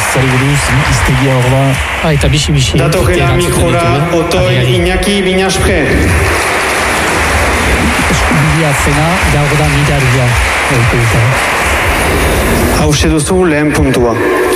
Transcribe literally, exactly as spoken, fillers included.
zari buruz, iztegia hor da. Ah, eta bisi-bisi. Datorrela mikrora, Otoi Iñaki Binaspre. Eskubidea zena, gaur da miraria. Hauxe duzu lehen puntua.